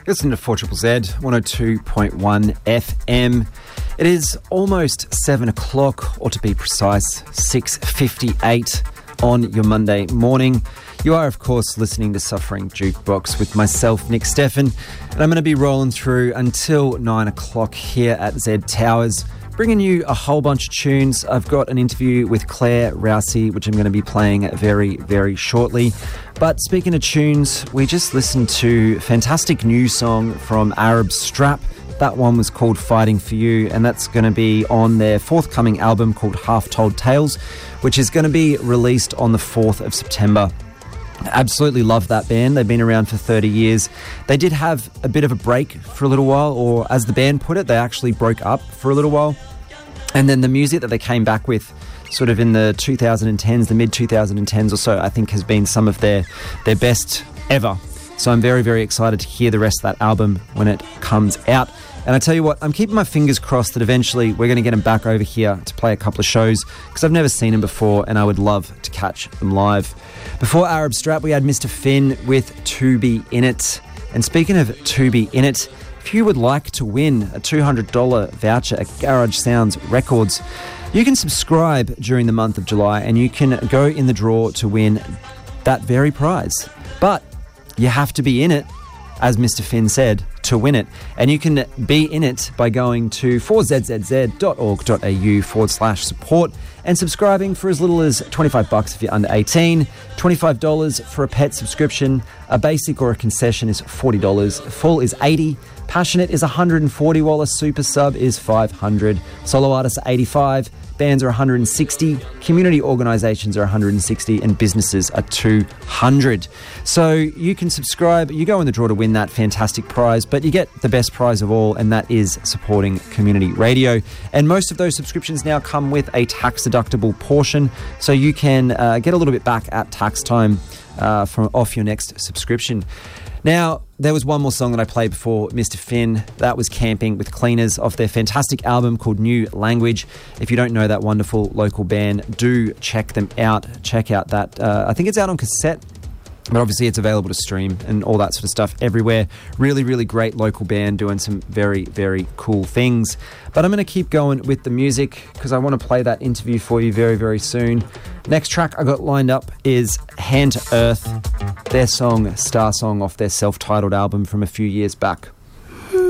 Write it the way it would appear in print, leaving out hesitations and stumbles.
Listen to 4ZZZ 102.1 FM. It is almost 7 o'clock, or to be precise, 6:58 on your Monday morning. You are, of course, listening to Suffering Jukebox with myself, Nick Steffen, and I'm going to be rolling through until 9 o'clock here at Z Towers, bringing you a whole bunch of tunes. I've got an interview with Claire Rousey, which I'm going to be playing very, very shortly. But speaking of tunes, we just listened to a fantastic new song from Arab Strap. That one was called Fighting For You, and that's going to be on their forthcoming album called Half Told Tales, which is going to be released on the 4th of September. Absolutely love that band. They've been around for 30 years. They did have a bit of a break for a little while, or as the band put it, they actually broke up for a little while. And then the music that they came back with sort of in the 2010s, the mid-2010s or so, I think has been some of their best ever. So I'm very, very excited to hear the rest of that album when it comes out. And I tell you what, I'm keeping my fingers crossed that eventually we're going to get them back over here to play a couple of shows, because I've never seen them before and I would love to catch them live. Before Arab Strap, we had Mr. Finn with To Be In It. And speaking of To Be In It, if you would like to win a $200 voucher at Garage Sounds Records, you can subscribe during the month of July and you can go in the draw to win that very prize. But you have to be in it, as Mr. Finn said, to win it. And you can be in it by going to 4zzz.org.au/support and subscribing for as little as $25 if you're under 18, $25 for a pet subscription. A basic or a concession is $40. Full is $80. Passionate is $140, while a super sub is $500. Solo artists are $85. Bands are $160, community organisations are $160, and businesses are $200. So you can subscribe, you go in the draw to win that fantastic prize, but you get the best prize of all, and that is supporting community radio. And most of those subscriptions now come with a tax-deductible portion, so you can get a little bit back at tax time off your next subscription. Now, there was one more song that I played before Mr. Finn. That was Camping with Cleaners off their fantastic album called New Language. If you don't know that wonderful local band, do check them out. Check out that. I think it's out on cassette, but obviously it's available to stream and all that sort of stuff everywhere. Really, really great local band doing some very, very cool things. But I'm going to keep going with the music because I want to play that interview for you very, very soon. Next track I got lined up is Hand to Earth, their song, Star Song, off their self-titled album from a few years back.